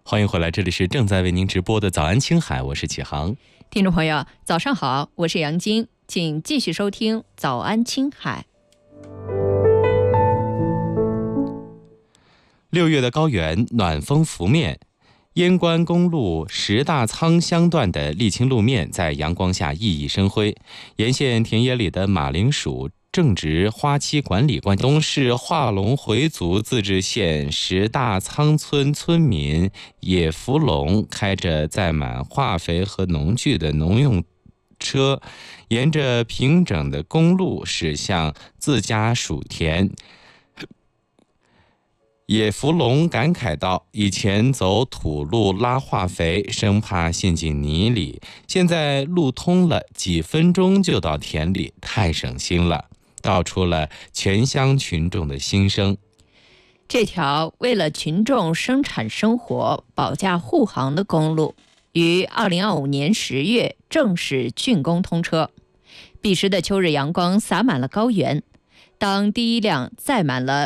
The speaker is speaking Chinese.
欢迎回来，这里是正在为您直播的早安青海，我是启航。 听众朋友早上好，我是杨晶，请继续收听早安青海。 6月的高原暖风拂面，燕关公路10大仓乡段的沥青路面在阳光下熠熠生辉，沿线田野里的马铃薯正值花期管理关键。东市化龙回族自治县10大仓村村民野福龙开着载满化肥和农具的农用车，沿着平整的公路驶向自家属田。野福龙感慨道：“以前走土路拉化肥，生怕陷进泥里，现在路通了，几分钟就到田里，太省心了。”道出了全乡群众的心声。 这条为了群众生产生活保驾护航的公路，于2025年10月正式竣工通车。彼时的秋日阳光洒满了高原，当第一辆载满了